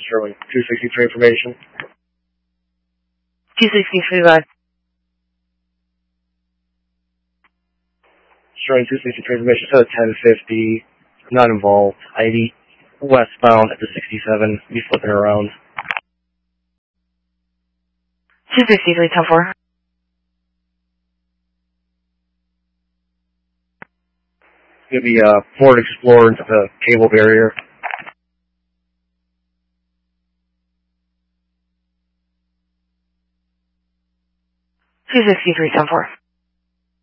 Sterling 263 information. 263 live. Sterling 263 information, so 1050, not involved. ID westbound at the 67, be flipping around. 263, 10-4. Gonna be Ford Explorer into the cable barrier. 263, 10-4.